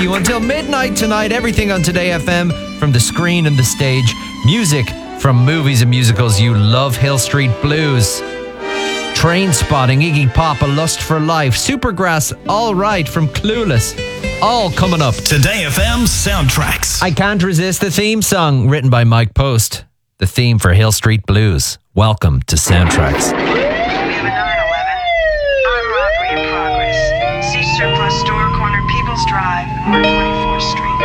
you until midnight tonight. Everything on Today FM, from the screen and the stage. Music from movies and musicals you love. Hill Street Blues, Train Spotting, Iggy Pop, A Lust for Life, Supergrass, All Right from Clueless. All coming up. Today FM Soundtracks. I Can't Resist, the theme song written by Mike Post. The theme for Hill Street Blues. Welcome to Soundtracks. We have a 911. Armed robbery in progress. See surplus store corner People's Drive, Mark 25.